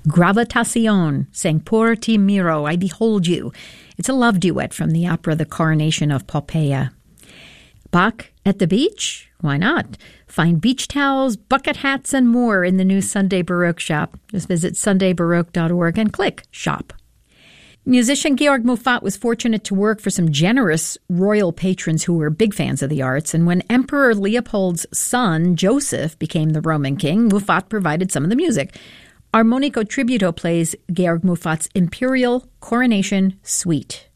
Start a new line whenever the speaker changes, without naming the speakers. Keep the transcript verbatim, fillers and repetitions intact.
Gravitacion sang Por ti miro, I behold you. It's a love duet from the opera The Coronation of Poppaea. Bach at the beach? Why not? Find beach towels, bucket hats, and more in the new Sunday Baroque shop. Just visit sunday baroque dot org and click Shop. Musician Georg Muffat was fortunate to work for some generous royal patrons who were big fans of the arts, and when Emperor Leopold's son, Joseph, became the Roman king, Muffat provided some of the music. Armonico Tributo plays Georg Muffat's Imperial Coronation Suite.